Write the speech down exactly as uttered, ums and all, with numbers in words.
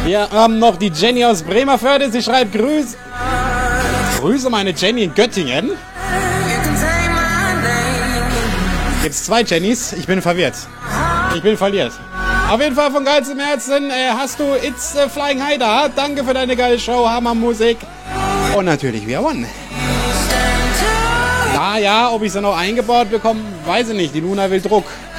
Wir haben noch die Jenny aus Bremerförde. Sie schreibt Grüß. Grüße meine Jenny in Göttingen. Gibt's zwei Jennys? Ich bin verwirrt. Ich bin verliert. Auf jeden Fall von geilstem Herzen äh, hast du It's äh, Flying High da. Danke für deine geile Show, Hammermusik. Und natürlich We Are One. Ja, ja, ob ich sie noch eingebaut bekomme, weiß ich nicht. Die Luna will Druck.